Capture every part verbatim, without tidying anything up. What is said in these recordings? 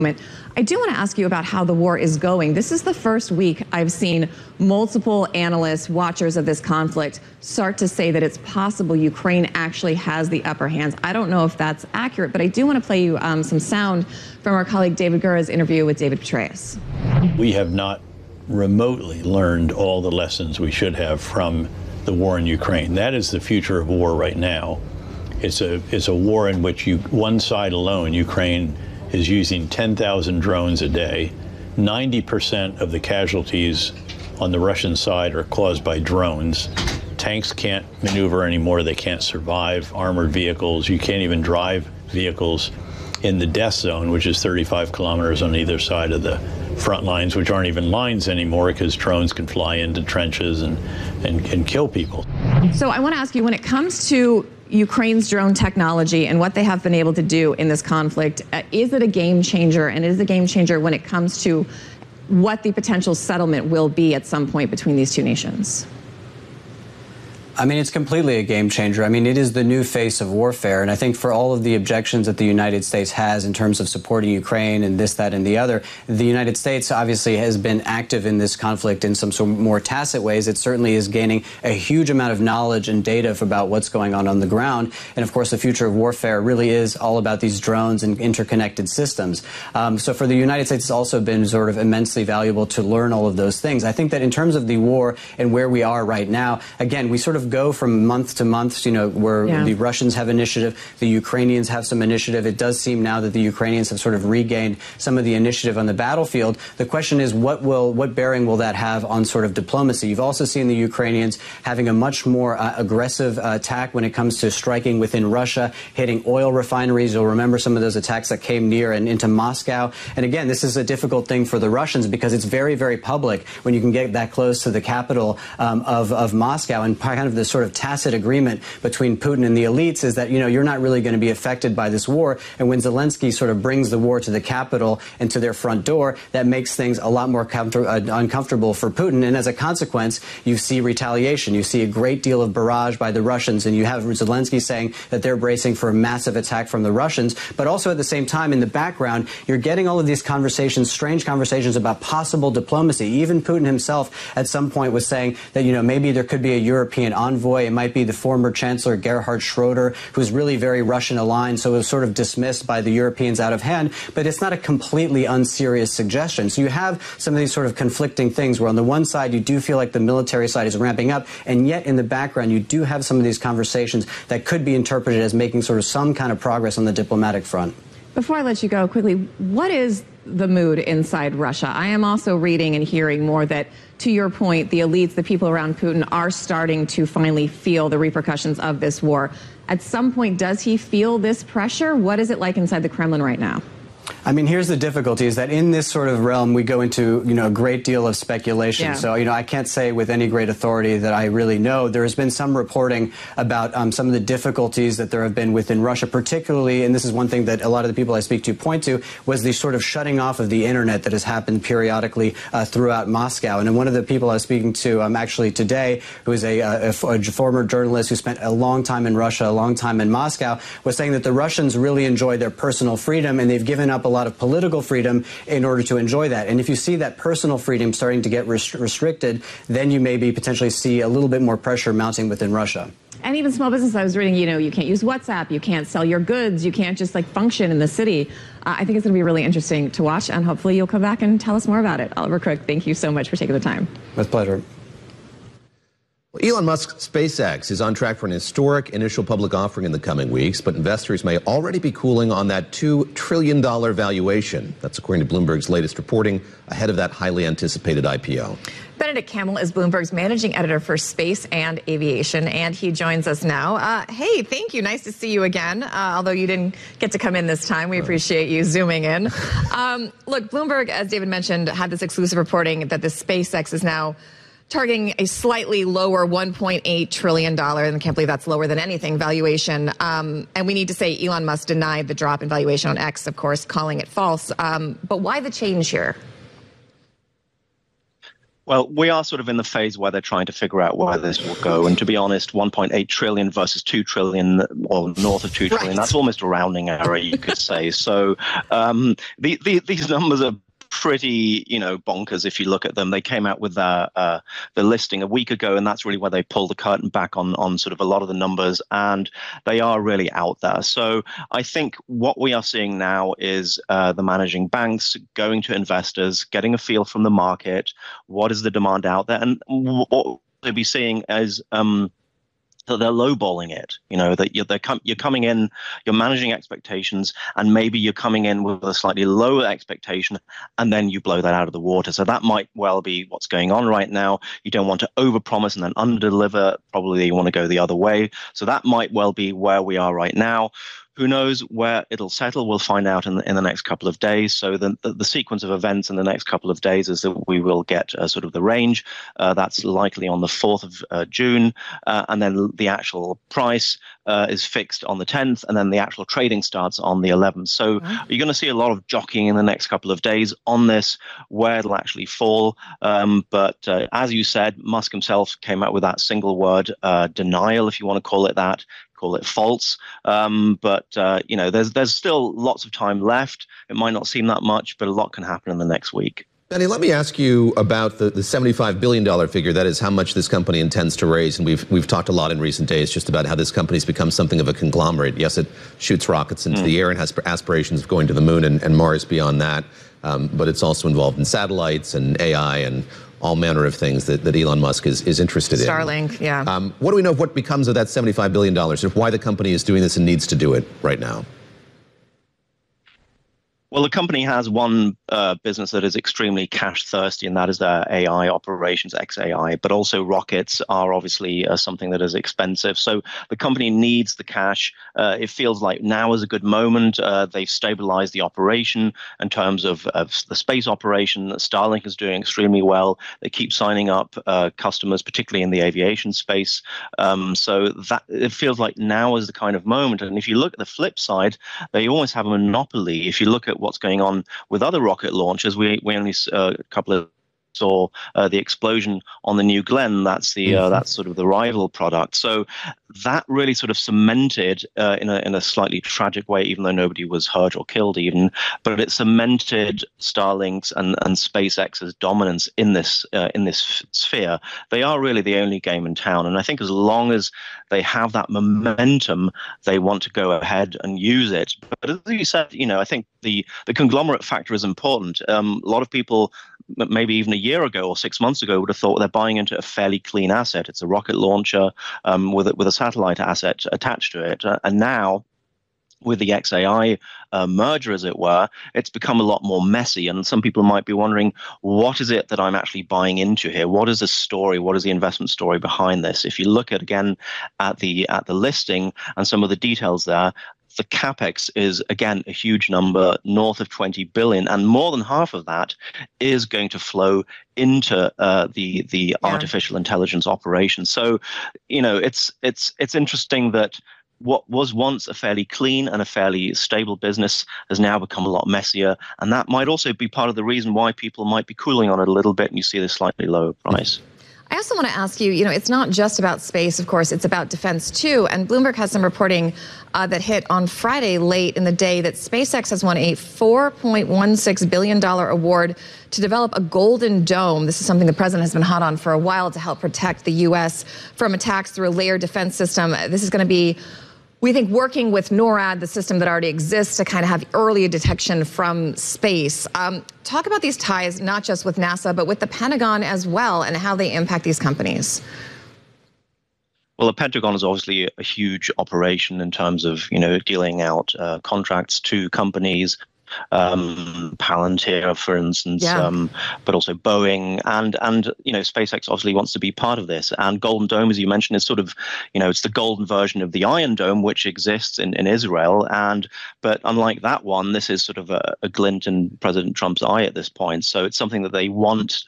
I do want to ask you about how the war is going. This is the first week I've seen multiple analysts, watchers of this conflict, start to say that it's possible Ukraine actually has the upper hands. I don't know if that's accurate, but I do want to play you um, some sound from our colleague David Gura's interview with David Petraeus. We have not remotely learned all the lessons we should have from the war in Ukraine. That is the future of war right now. It's a, it's a war in which you, one side alone, Ukraine, is using ten thousand drones a day. ninety percent of the casualties on the Russian side are caused by drones. Tanks can't maneuver anymore. They can't survive. Armored vehicles, you can't even drive vehicles in the death zone, which is thirty-five kilometers on either side of the front lines, which aren't even lines anymore because drones can fly into trenches and, and, and kill people. So I want to ask you, when it comes to Ukraine's drone technology and what they have been able to do in this conflict, uh, is it a game changer? And is it a game changer when it comes to what the potential settlement will be at some point between these two nations? I mean, it's completely a game changer. I mean, it is the new face of warfare. And I think for all of the objections that the United States has in terms of supporting Ukraine and this, that, and the other, the United States obviously has been active in this conflict in some sort of more tacit ways. It certainly is gaining a huge amount of knowledge and data about what's going on on the ground. And of course, the future of warfare really is all about these drones and interconnected systems. Um, so for the United States, it's also been sort of immensely valuable to learn all of those things. I think that in terms of the war and where we are right now, again, we sort of go from month to month, you know, where yeah. the Russians have initiative, the Ukrainians have some initiative. It does seem now that the Ukrainians have sort of regained some of the initiative on the battlefield. The question is, what will, what bearing will that have on sort of diplomacy? You've also seen the Ukrainians having a much more uh, aggressive uh, attack when it comes to striking within Russia, hitting oil refineries. You'll remember some of those attacks that came near and into Moscow. And again, this is a difficult thing for the Russians because it's very, very public when you can get that close to the capital um, of, of Moscow. And kind of this sort of tacit agreement between Putin and the elites is that, you know, you're not really going to be affected by this war. And when Zelensky sort of brings the war to the capital and to their front door, that makes things a lot more uh, uncomfortable for Putin. And as a consequence, you see retaliation. You see a great deal of barrage by the Russians. And you have Zelensky saying that they're bracing for a massive attack from the Russians. But also at the same time, in the background, you're getting all of these conversations, strange conversations about possible diplomacy. Even Putin himself at some point was saying that, you know, maybe there could be a European envoy. It might be the former Chancellor Gerhard Schroeder, who's really very Russian aligned, so it was sort of dismissed by the Europeans out of hand. But it's not a completely unserious suggestion. So you have some of these sort of conflicting things where on the one side you do feel like the military side is ramping up, and yet in the background you do have some of these conversations that could be interpreted as making sort of some kind of progress on the diplomatic front. Before I let you go, quickly, what is the mood inside Russia? I am also reading and hearing more that, to your point, the elites, the people around Putin, are starting to finally feel the repercussions of this war. At some point, does he feel this pressure? What is it like inside the Kremlin right now? I mean, here's the difficulty is that in this sort of realm, we go into, you know, a great deal of speculation. Yeah. So, you know, I can't say with any great authority that I really know. There has been some reporting about um, some of the difficulties that there have been within Russia, particularly, and this is one thing that a lot of the people I speak to point to, was the sort of shutting off of the internet that has happened periodically uh, throughout Moscow. And one of the people I was speaking to um, actually today, who is a, a, a former journalist who spent a long time in Russia, a long time in Moscow, was saying that the Russians really enjoy their personal freedom, and they've given up a lot of political freedom in order to enjoy that. And if you see that personal freedom starting to get rest restricted, then you maybe potentially see a little bit more pressure mounting within Russia. And even small business, I was reading, you know, you can't use WhatsApp, you can't sell your goods, you can't just like function in the city. Uh, I think it's going to be really interesting to watch, and hopefully you'll come back and tell us more about it. Oliver Crook, thank you so much for taking the time. With pleasure. Well, Elon Musk's SpaceX is on track for an historic initial public offering in the coming weeks, but investors may already be cooling on that two trillion dollar valuation. That's according to Bloomberg's latest reporting ahead of that highly anticipated I P O. Benedict Campbell is Bloomberg's managing editor for space and aviation, and he joins us now. Uh, hey, thank you. Nice to see you again, uh, although you didn't get to come in this time. We appreciate you zooming in. Um, look, Bloomberg, as David mentioned, had this exclusive reporting that the SpaceX is now targeting a slightly lower one point eight trillion dollars, and I can't believe that's lower than anything, valuation. Um, and we need to say Elon Musk denied the drop in valuation on X, of course, calling it false. Um, but why the change here? Well, we are sort of in the phase where they're trying to figure out where this will go. And to be honest, one point eight trillion versus two trillion, or north of two trillion, right. That's almost a rounding error, you could say. So um, the, the, these numbers are pretty, you know, bonkers if you look at them. They came out with the, uh, the listing a week ago, and that's really where they pulled the curtain back on, on sort of a lot of the numbers, and they are really out there. So I think what we are seeing now is uh, the managing banks going to investors, getting a feel from the market, what is the demand out there, and what we'll be seeing is um, that they're lowballing it, you know, that you're, they're com- you're coming in, you're managing expectations, and maybe you're coming in with a slightly lower expectation, and then you blow that out of the water. So that might well be what's going on right now. You don't want to overpromise and then underdeliver. Probably you want to go the other way. So that might well be where we are right now. Who knows where it'll settle? We'll find out in the, in the next couple of days. So the, the, the sequence of events in the next couple of days is that we will get uh, sort of the range. Uh, that's likely on the fourth of uh, June. Uh, and then the actual price uh, is fixed on the tenth. And then the actual trading starts on the eleventh. So mm-hmm. you're going to see a lot of jockeying in the next couple of days on this, where it'll actually fall. Um, but uh, as you said, Musk himself came out with that single word, uh, denial, if you want to call it that. Call it false, um, but uh, you know, there's there's still lots of time left. It might not seem that much, but a lot can happen in the next week. Benny, let me ask you about the, the seventy-five billion dollars figure. That is how much this company intends to raise, and we've we've talked a lot in recent days just about how this company's become something of a conglomerate. Yes, it shoots rockets into mm. the air and has aspirations of going to the moon and, and Mars beyond that, um, but it's also involved in satellites and A I and all manner of things that, that Elon Musk is, is interested Starlink, in. Starlink, yeah. Um, what do we know of what becomes of that seventy-five billion dollars, and why the company is doing this and needs to do it right now? Well, the company has one uh, business that is extremely cash thirsty, and that is their A I operations, X A I. But also rockets are obviously uh, something that is expensive. So the company needs the cash. Uh, it feels like now is a good moment. Uh, they've stabilized the operation in terms of, of the space operation. Starlink is doing extremely well. They keep signing up uh, customers, particularly in the aviation space. Um, so that it feels like now is the kind of moment. And if you look at the flip side, they always have a monopoly. If you look at what's going on with other rocket launches, we we only uh, a couple of saw uh, the explosion on the New Glenn. That's the uh, that's sort of the rival product. So that really sort of cemented uh, in a in a slightly tragic way, even though nobody was hurt or killed even, but it cemented Starlink's and and SpaceX's dominance in this uh, in this sphere. They are really the only game in town, and I think as long as they have that momentum, they want to go ahead and use it. But as you said, you know, I think the the conglomerate factor is important. Um, a lot of people, maybe even a year ago or six months ago, would have thought they're buying into a fairly clean asset. It's a rocket launcher um, with, a, with a satellite asset attached to it. Uh, and now, with the X A I uh, merger, as it were, it's become a lot more messy. And some people might be wondering, what is it that I'm actually buying into here? What is the story? What is the investment story behind this? If you look at, again, at the at the listing and some of the details there, the capex is, again, a huge number, north of twenty billion, and more than half of that is going to flow into uh, the the yeah. artificial intelligence operation. So, you know, it's it's it's interesting that what was once a fairly clean and a fairly stable business has now become a lot messier, and that might also be part of the reason why people might be cooling on it a little bit, and you see this slightly lower price. I also want to ask you, you know, it's not just about space, of course, it's about defense too. And Bloomberg has some reporting uh, that hit on Friday late in the day that SpaceX has won a four point one six billion dollars award to develop a Golden Dome. This is something the president has been hot on for a while to help protect the U S from attacks through a layered defense system. This is going to be, we think, working with NORAD, the system that already exists, to kind of have early detection from space. Um, talk about these ties, not just with NASA, but with the Pentagon as well, and how they impact these companies. Well, the Pentagon is obviously a huge operation in terms of, you know, dealing out uh, contracts to companies. Um, Palantir, for instance, yeah. um, but also Boeing, and and you know, SpaceX obviously wants to be part of this. And Golden Dome, as you mentioned, is sort of, you know, it's the golden version of the Iron Dome, which exists in, in Israel. And but unlike that one, this is sort of a, a glint in President Trump's eye at this point. So it's something that they want uh,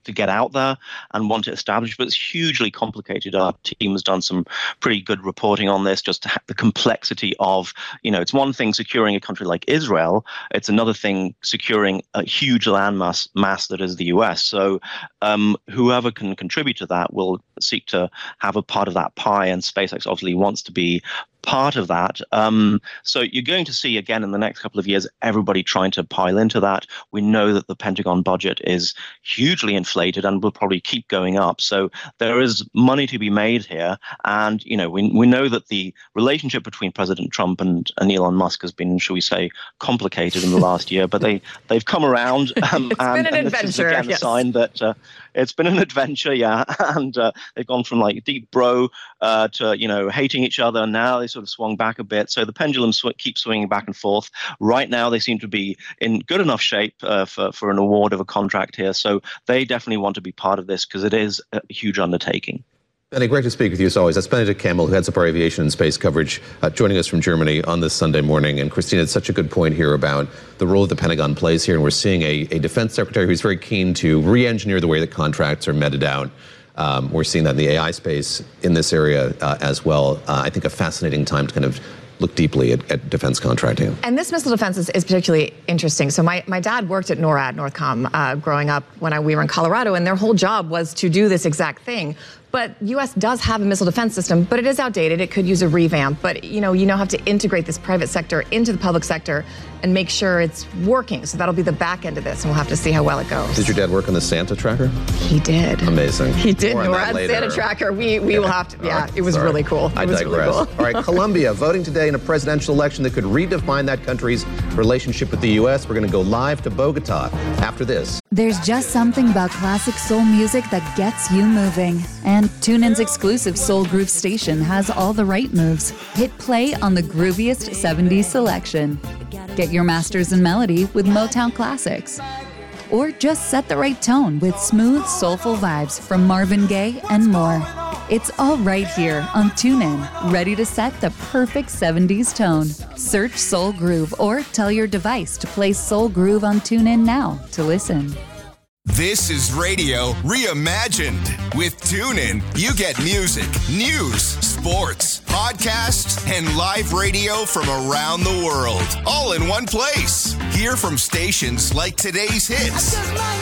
to get out there and want it established, but it's hugely complicated. Our team has done some pretty good reporting on this, just to have the complexity of, you know, it's one thing securing a country like Israel, it's another thing securing a huge landmass mass that is the U S. So um, whoever can contribute to that will seek to have a part of that pie, and SpaceX obviously wants to be part of that. Um, so you're going to see, again, in the next couple of years, everybody trying to pile into that. We know that the Pentagon budget is hugely inflated and will probably keep going up. So there is money to be made here. And, you know, we we know that the relationship between President Trump and, and Elon Musk has been, shall we say, complicated in the last year, but they, they've come around. Um, it's and, been an and adventure. This is, again, yes. a sign that uh, it's been an adventure, yeah. And uh, they've gone from like deep bro uh, to, you know, hating each other. Now they sort of swung back a bit. So the pendulum sw- keeps swinging back and forth. Right now, they seem to be in good enough shape uh, for, for an award of a contract here. So they definitely want to be part of this because it is a huge undertaking. Benny, great to speak with you as always. That's Benedict Campbell, who heads up our aviation and space coverage, uh, joining us from Germany on this Sunday morning. And Christina, it's such a good point here about the role the Pentagon plays here. And we're seeing a, a defense secretary who's very keen to re-engineer the way that contracts are meted out. Um, we're seeing that in the A I space in this area uh, as well. Uh, I think a fascinating time to kind of look deeply at, at defense contracting. And this missile defense is, is particularly interesting. So my, my dad worked at NORAD, Northcom, uh, growing up when I, we were in Colorado, and their whole job was to do this exact thing. But U S does have a missile defense system, but it is outdated. It could use a revamp. But, you know, you now have to integrate this private sector into the public sector and make sure it's working. So that'll be the back end of this, and we'll have to see how well it goes. Did your dad work on the Santa tracker? He did. Amazing. He did. More on that NORAD later. Santa tracker. We we Yeah. will have to. Yeah, All right. it was Sorry. really cool. It I was digress. really cool. All right, Colombia voting today in a presidential election that could redefine that country's relationship with the U S. We're going to go live to Bogota after this. There's just something about classic soul music that gets you moving. And TuneIn's exclusive Soul Groove station has all the right moves. Hit play on the grooviest seventies selection. Get your masters in melody with Motown classics. Or just set the right tone with smooth, soulful vibes from Marvin Gaye and more. It's all right here on TuneIn, ready to set the perfect seventies tone. Search Soul Groove or tell your device to play Soul Groove on TuneIn now to listen. This is radio reimagined. With TuneIn, you get music, news, sports, podcasts, and live radio from around the world, all in one place. Hear from stations like today's hits.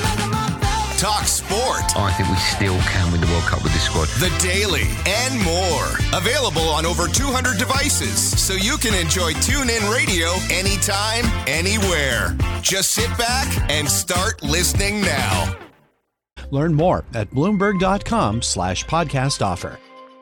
Talk sport. I think we still can win the World Cup with this squad. The Daily, and more. Available on over two hundred devices, so you can enjoy TuneIn Radio anytime, anywhere. Just sit back and start listening now. Learn more at Bloomberg.com slash podcast offer.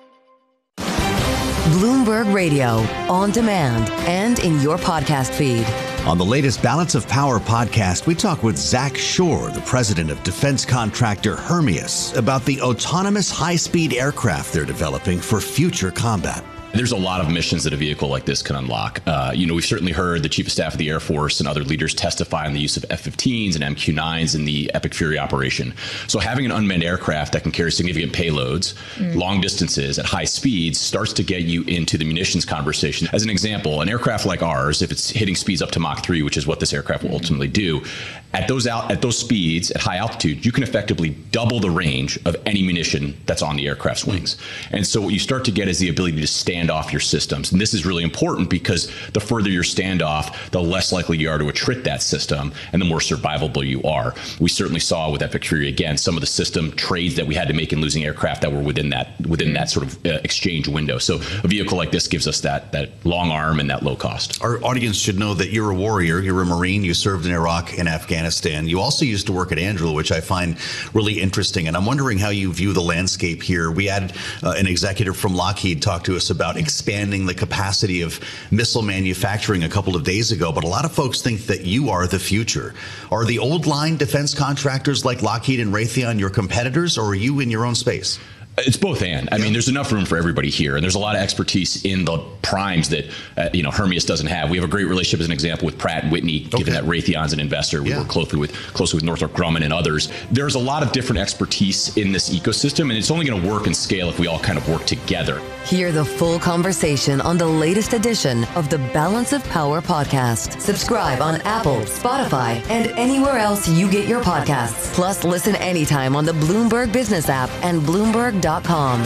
Bloomberg Radio, on demand and in your podcast feed. On the latest Balance of Power podcast, we talk with Zach Shore, the president of defense contractor Hermeus, about the autonomous high-speed aircraft they're developing for future combat. There's a lot of missions that a vehicle like this can unlock. Uh, you know, we've certainly heard the Chief of Staff of the Air Force and other leaders testify on the use of F fifteens and M Q nines in the Epic Fury operation. So having an unmanned aircraft that can carry significant payloads, mm. long distances at high speeds starts to get you into the munitions conversation. As an example, an aircraft like ours, if it's hitting speeds up to Mach three, which is what this aircraft will ultimately do, at those out at those speeds, at high altitude, you can effectively double the range of any munition that's on the aircraft's wings. And so what you start to get is the ability to stand off your systems. And this is really important because the further your standoff, the less likely you are to attrit that system and the more survivable you are. We certainly saw with Epic Fury, again, some of the system trades that we had to make in losing aircraft that were within that within that sort of uh, exchange window. So a vehicle like this gives us that that long arm and that low cost. Our audience should know that you're a warrior, you're a Marine, you served in Iraq and Afghanistan. You also used to work at Anduril, which I find really interesting. And I'm wondering how you view the landscape here. We had uh, an executive from Lockheed talk to us about expanding the capacity of missile manufacturing a couple of days ago, but a lot of folks think that you are the future. Are the old line defense contractors like Lockheed and Raytheon your competitors, or are you in your own space? It's both and. I yeah. mean, there's enough room for everybody here, and there's a lot of expertise in the primes that uh, you know Hermeus doesn't have. We have a great relationship, as an example, with Pratt and Whitney, okay. given that Raytheon's an investor. We yeah. work closely with closely with Northrop Grumman and others. There's a lot of different expertise in this ecosystem, and it's only going to work and scale if we all kind of work together. Hear the full conversation on the latest edition of the Balance of Power podcast. Subscribe on Apple, Spotify, and anywhere else you get your podcasts. Plus, listen anytime on the Bloomberg Business app and Bloomberg dot com.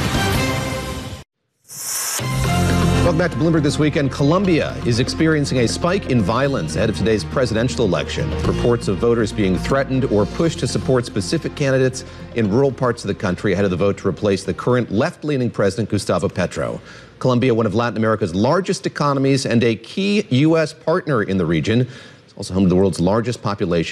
Welcome back to Bloomberg This Weekend. Colombia is experiencing a spike in violence ahead of today's presidential election. Reports of voters being threatened or pushed to support specific candidates in rural parts of the country ahead of the vote to replace the current left-leaning president, Gustavo Petro. Colombia, one of Latin America's largest economies and a key U S partner in the region, it's also home to the world's largest population.